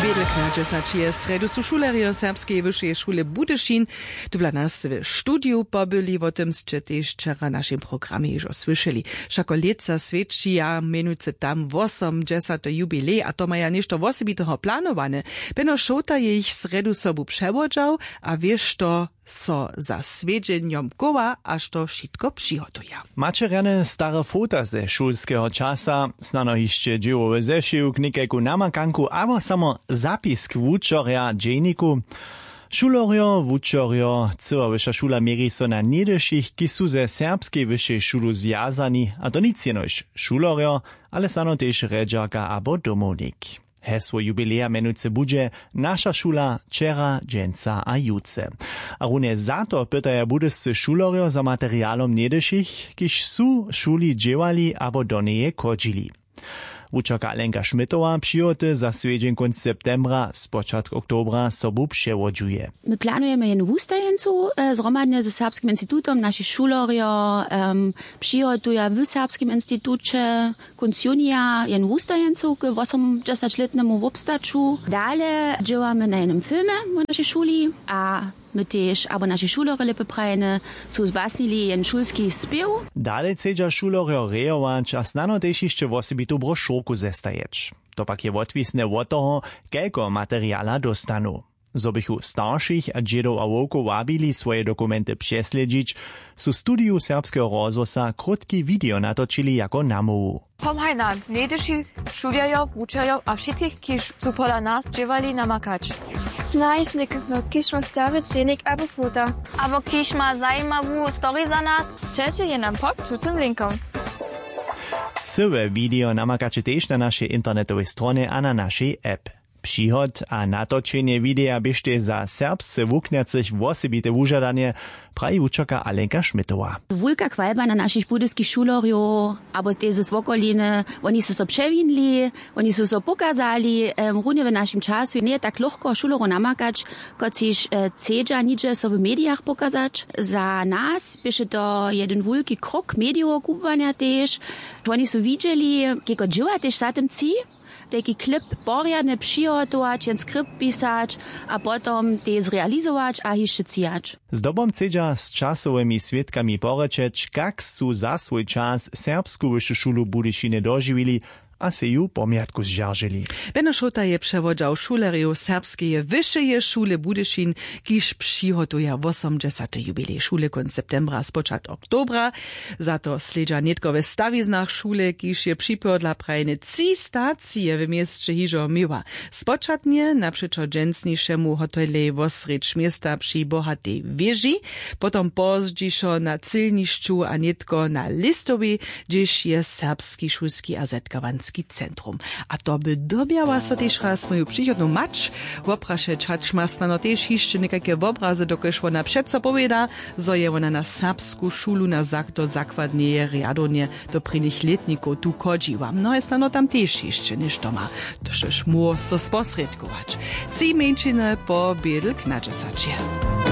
Wielka Jesacie sredu su šulerjo Serbskiej Wyższej Szule Budyšin. Tu dla nas w studiu pobyli, o tym ste też wczoraj w naszym programie już słyszeli. Wszako leca świadčia, menujce tam 80. jubilej, a to maja ništo osobitego planowane. Beno Šota je ich sredu sobu przewodzał, a wiesz to so za swiedzeniem koła, aż to wszystko przygotuje. Macie rane stare fota ze szulskiego czasa, znano jeszcze dziełowe zeszyłk, nikajku namakanku, albo samo zapisk wuczorja dzienniku. Šulorio, wučorio, cyła wyższa szula mieri so na niedeszych, ki su ze serbskiej wyższej szulu zjazani, a to nic jenoś šulorio, ale stano też redżaka abo domownik. Hesło jubileja menujce budże nasza szula czera, dżęca a juce. A runie za to pytaja budyscy šulorio za materialom niedeszych, kiż su szuli dziełali abo do niej chodzili. Wučerka Alenka Šmitowa přijoty za svědžen konc septembra z počátku oktobra sobu převodžuje. My planujeme jen wustajencu zhromadne ze Serbskim institutom. Naši šulorio přijotuja v Serbskim instituče konc junija jen wustajencu k 80-letnemu obstaču. Dále děláme na jednom filme v naši šuli a my tež, abo naši šulore lepe prajene, su zbasnili jen šulski spěv. Dále chcedža šulorio rejovač a snano tež ještě osobitu brošurku zestaječ. To pak je odvisne od toho, kelko materiála dostanu. Zobychu starších a džedov a wokov wabili svoje dokumenty přesledžić, su studiu serbského rozhlasa krótki video natočili jako namovu. Pomhaj nam, nedeších, šuljerjov, wučerjov a všetkých, kiž su pola nás dževali namakać. Znaš nekako, kiž ma stavi dženik abo fota. Abo kiž ma zajímavú story za nás, čeče je nam pod tutem linkom. Całe video namakacie też na naszej internetowej stronie a na naszej app. Przychod a natoczenie widea biešte za serbsce wukniacych wosebite wužadanie, praji wučerka Alenka Šmitowa. Wulka kwalba na naszych budyskich šulorjo, abo z z okoliny, oni su so przewinli, oni su so pokazali, runie w naszym czasu nie tak ľahko šuloro namakać, kot sich cedža nidže so w mediach pokazać. Za nas bieše to jeden wulki krok medio kubania też. Oni su widzieli, kieko dživa też za tym ci, taki klip porjadne přihotować, jen skrypt pisać, a potom te zrealizować a jeszcze cijać. Z dobom chcedža z časowymi świadkami porečeć, kak su za swój czas serbsku wyższą szulu Budyšine dożywili, a se ju pomiatku zžaržili. Beno Šota je přewodzał šulerju Serbskeje Wyższej Szule Budyšin, kiž přihotuja 80. jubilej szule konc septembra z počat oktobra. Za to sledža netkowe stawiznach szule, kiž je připodla prajne 3 stacije w mieście hižo miła. Spočatnie naprzeczo dżęsniszemu hotele wosrecz miasta przy bohatej wieži, potom pozdźišo na cylnišću a netko na Listowi, gdzieś je serbski szulski a zetkawanski centrum. A to by dobiała so też raz moją przychodną mać, wopraszeć haczmasna no też jeszcze nekakie obrazy, dokoż ona przedco powieda, zo je ona na serbsku szulu na zakto zakładnie riadonie do prynych letników tu kodziła. No jest no tam też jeszcze niż to ma. To też mu so sposredkować. Ci męczyny po biedlk na Jesacie.